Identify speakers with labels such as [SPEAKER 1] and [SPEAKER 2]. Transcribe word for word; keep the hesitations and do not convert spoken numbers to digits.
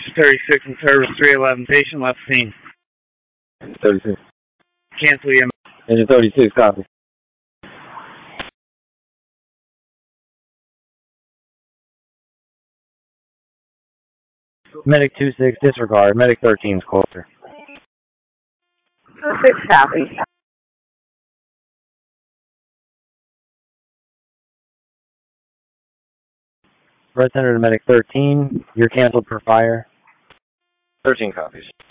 [SPEAKER 1] thirty-six in service, three eleven, patient left scene.
[SPEAKER 2] thirty-six.
[SPEAKER 1] Cancel E M S.
[SPEAKER 2] Engine thirty-six, copy. Medic two six, disregard. Medic thirteen is closer.
[SPEAKER 3] two six, copy.
[SPEAKER 2] Red Center to Medic thirteen, you're canceled for fire.
[SPEAKER 4] thirteen copies.